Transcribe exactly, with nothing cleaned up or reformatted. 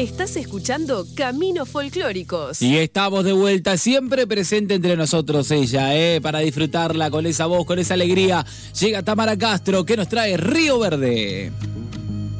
Estás escuchando Caminos Folclóricos. Y estamos de vuelta, siempre presente entre nosotros ella, ¿eh? Para disfrutarla con esa voz, con esa alegría. Llega Tamara Castro, que nos trae Río Verde.